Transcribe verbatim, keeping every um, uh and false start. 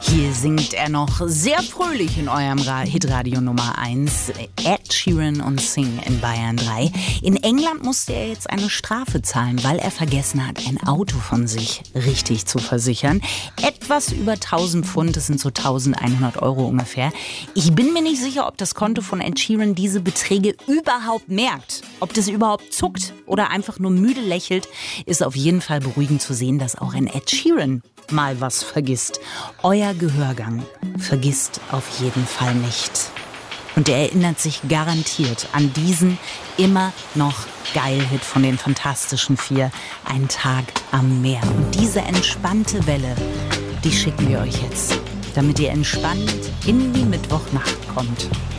Hier singt er noch sehr fröhlich in eurem Ra- Hitradio Nummer eins. Ed Sheeran und Sing in Bayern drei. In England musste er jetzt eine Strafe zahlen, weil er vergessen hat, ein Auto von sich richtig zu versichern. Etwas über tausend Pfund, das sind so eintausendeinhundert Euro ungefähr. Ich bin mir nicht sicher, ob das Konto von Ed Sheeran diese Beträge überhaupt merkt. Ob das überhaupt zuckt oder einfach nur müde lächelt, ist auf jeden Fall beruhigend zu sehen, dass auch ein Ed Sheeran mal was vergisst. Euer Gehörgang vergisst auf jeden Fall nicht. Und er erinnert sich garantiert an diesen immer noch Geil-Hit von den Fantastischen Vier, Ein Tag am Meer. Und diese entspannte Welle, die schicken wir euch jetzt, damit ihr entspannt in die Mittwochnacht kommt.